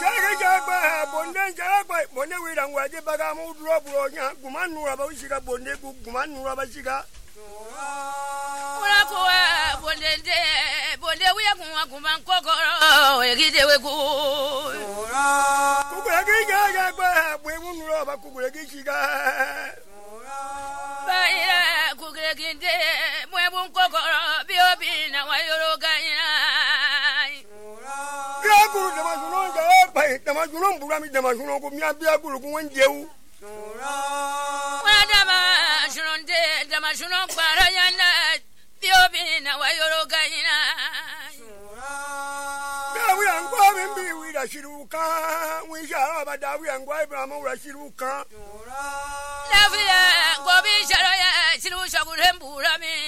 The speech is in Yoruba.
Jagaba, Bondan Jagaba, Bonnewi and Wadi Bagamu drop Gumanu Rabashika Bonneku, Gumanu Rabashika. Bonde Kokoro, Egideku. Kugaga, we won't rob a Kugagiga. Baya Kugaginde, Webun Kokoro, Biobina, Wayoroga. The Mazulum Burami, the Mazulum, Yabiaku, when you. Madama, Shunde, the Mazulum Parayana, Biobina, Wayoroga. We are going with a Shiruka, we shall have a Dawi and Guabramo Rashiruka. Lavia, Gobi Sharaya, Shiru Shakurem Burami.